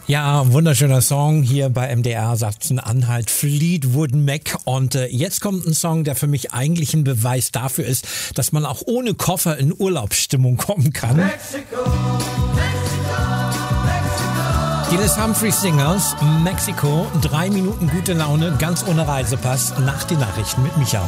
Ja, wunderschöner Song hier bei MDR Sachsen-Anhalt, Fleetwood Mac. Und jetzt kommt ein Song, der für mich eigentlich ein Beweis dafür ist, dass man auch ohne Koffer in Urlaubsstimmung kommen kann. Mexico, Mexico, Mexico. Die Les Humphreys Singers, Mexiko, 3 Minuten gute Laune, ganz ohne Reisepass, nach den Nachrichten mit Micha.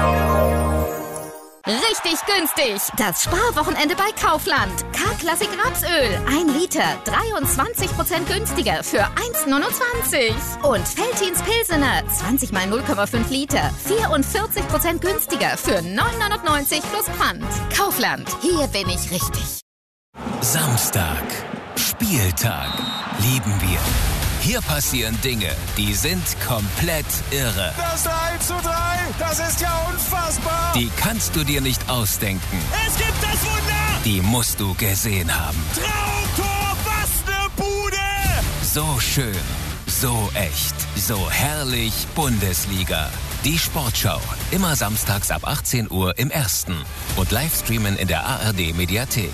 Richtig günstig! Das Sparwochenende bei Kaufland. K-Klassik Rapsöl. 1 Liter, 23% günstiger für 1,29. Und Veltins Pilsener, 20 mal 0,5 Liter, 44% günstiger für 9,99 plus Pfand. Kaufland, hier bin ich richtig. Samstag, Spieltag, lieben wir. Hier passieren Dinge, die sind komplett irre. Das 3:3, das ist ja unfassbar. Die kannst du dir nicht ausdenken. Es gibt das Wunder. Die musst du gesehen haben. Traumtor, was ne Bude. So schön, so echt, so herrlich Bundesliga. Die Sportschau, immer samstags ab 18 Uhr im Ersten und Livestreamen in der ARD Mediathek.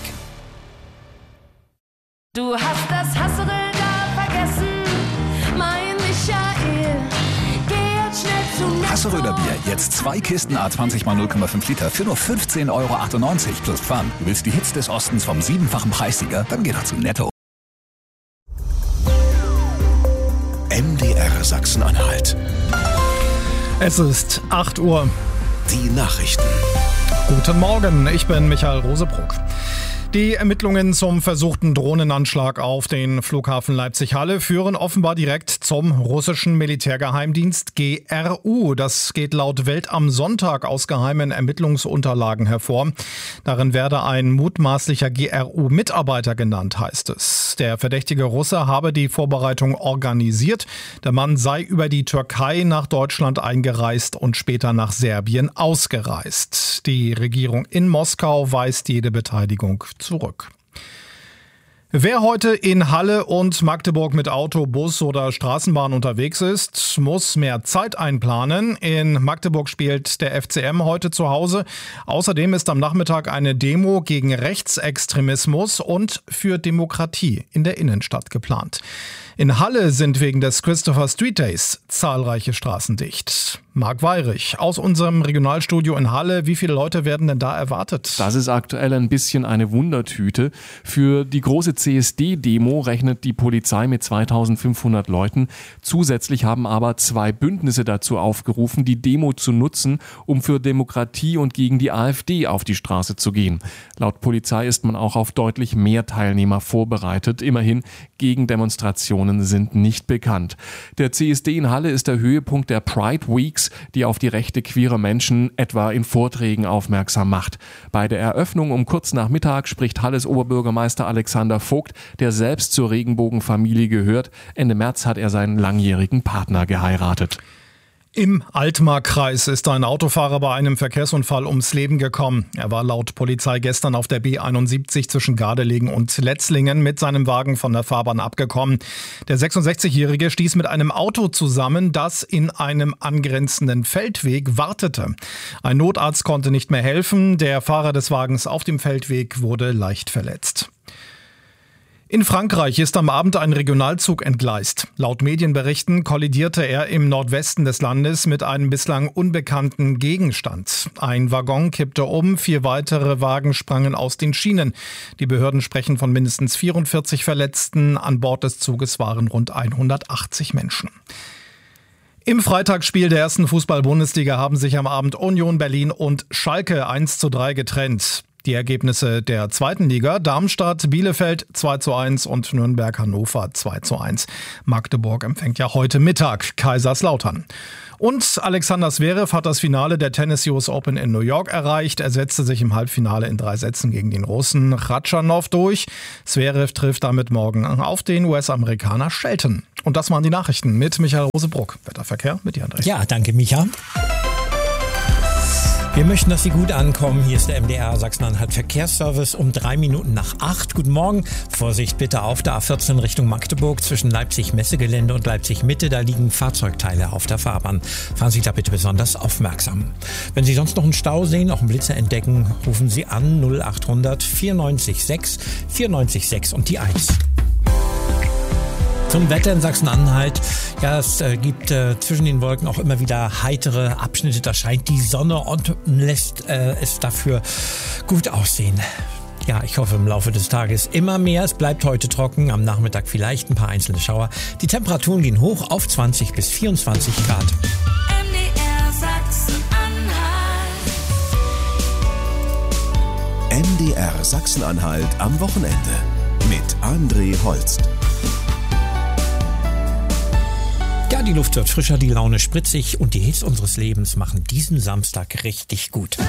Du hast das Hasseln gar vergessen, mein Michael. Geh jetzt schnell zu Netto. Hasseröder Bier, jetzt 2 Kisten A20 mal 0,5 Liter für nur 15,98 € plus Pfand. Du willst die Hits des Ostens vom 7-fachen Preissieger? Dann geh doch zu Netto. MDR Sachsen-Anhalt. Es ist 8 Uhr. Die Nachrichten. Guten Morgen, ich bin Michael Rosebruck. Die Ermittlungen zum versuchten Drohnenanschlag auf den Flughafen Leipzig-Halle führen offenbar direkt zum russischen Militärgeheimdienst GRU. Das geht laut Welt am Sonntag aus geheimen Ermittlungsunterlagen hervor. Darin werde ein mutmaßlicher GRU-Mitarbeiter genannt, heißt es. Der verdächtige Russe habe die Vorbereitung organisiert. Der Mann sei über die Türkei nach Deutschland eingereist und später nach Serbien ausgereist. Die Regierung in Moskau weist jede Beteiligung zurück. Wer heute in Halle und Magdeburg mit Auto, Bus oder Straßenbahn unterwegs ist, muss mehr Zeit einplanen. In Magdeburg spielt der FCM heute zu Hause. Außerdem ist am Nachmittag eine Demo gegen Rechtsextremismus und für Demokratie in der Innenstadt geplant. In Halle sind wegen des Christopher Street Days zahlreiche Straßen dicht. Marc Weyrich aus unserem Regionalstudio in Halle. Wie viele Leute werden denn da erwartet? Das ist aktuell ein bisschen eine Wundertüte. Für die große CSD-Demo rechnet die Polizei mit 2500 Leuten. Zusätzlich haben aber 2 Bündnisse dazu aufgerufen, die Demo zu nutzen, um für Demokratie und gegen die AfD auf die Straße zu gehen. Laut Polizei ist man auch auf deutlich mehr Teilnehmer vorbereitet. Immerhin, Gegendemonstrationen sind nicht bekannt. Der CSD in Halle ist der Höhepunkt der Pride Weeks, die auf die Rechte queerer Menschen etwa in Vorträgen aufmerksam macht. Bei der Eröffnung um kurz nach Mittag spricht Halles Oberbürgermeister Alexander Vogt, der selbst zur Regenbogenfamilie gehört. Ende März hat er seinen langjährigen Partner geheiratet. Im Altmark-Kreis ist ein Autofahrer bei einem Verkehrsunfall ums Leben gekommen. Er war laut Polizei gestern auf der B71 zwischen Gardelegen und Letzlingen mit seinem Wagen von der Fahrbahn abgekommen. Der 66-Jährige stieß mit einem Auto zusammen, das in einem angrenzenden Feldweg wartete. Ein Notarzt konnte nicht mehr helfen. Der Fahrer des Wagens auf dem Feldweg wurde leicht verletzt. In Frankreich ist am Abend ein Regionalzug entgleist. Laut Medienberichten kollidierte er im Nordwesten des Landes mit einem bislang unbekannten Gegenstand. Ein Waggon kippte um, 4 weitere Wagen sprangen aus den Schienen. Die Behörden sprechen von mindestens 44 Verletzten. An Bord des Zuges waren rund 180 Menschen. Im Freitagsspiel der ersten Fußball-Bundesliga haben sich am Abend Union Berlin und Schalke 1:3 getrennt. Die Ergebnisse der zweiten Liga: Darmstadt, Bielefeld 2:1 und Nürnberg-Hannover 2:1. Magdeburg empfängt ja heute Mittag Kaiserslautern. Und Alexander Zverev hat das Finale der Tennis US Open in New York erreicht. Er setzte sich im Halbfinale in 3 Sätzen gegen den Russen Khachanov durch. Zverev trifft damit morgen auf den US-Amerikaner Shelton. Und das waren die Nachrichten mit Michael Rosebruck. Wetterverkehr mit dir, André. Ja, danke, Micha. Wir möchten, dass Sie gut ankommen. Hier ist der MDR Sachsen-Anhalt Verkehrsservice um 3 Minuten nach 8. Guten Morgen. Vorsicht bitte auf der A14 Richtung Magdeburg zwischen Leipzig-Messegelände und Leipzig-Mitte. Da liegen Fahrzeugteile auf der Fahrbahn. Fahren Sie da bitte besonders aufmerksam. Wenn Sie sonst noch einen Stau sehen, auch einen Blitzer entdecken, rufen Sie an 0800 94 6 94 6 und die 1. Zum Wetter in Sachsen-Anhalt. Ja, es gibt zwischen den Wolken auch immer wieder heitere Abschnitte. Da scheint die Sonne und lässt es dafür gut aussehen. Ja, ich hoffe im Laufe des Tages immer mehr. Es bleibt heute trocken, am Nachmittag vielleicht ein paar einzelne Schauer. Die Temperaturen gehen hoch auf 20 bis 24 Grad. MDR Sachsen-Anhalt. MDR Sachsen-Anhalt am Wochenende mit André Holst. Ja, die Luft wird frischer, die Laune spritzig und die Hits unseres Lebens machen diesen Samstag richtig gut.